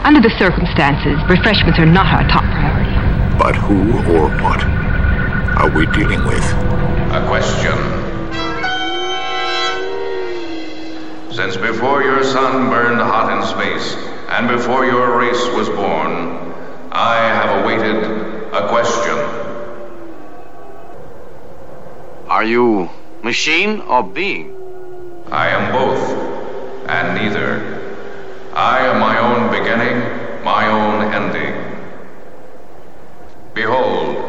Under the circumstances, refreshments are not our top priority. But who or what are we dealing with? A question. Since before your sun burned hot in space, and before your race was born, I have awaited a question. Are you machine or being? I am both, and neither. I am my own beginning, my own ending. Behold,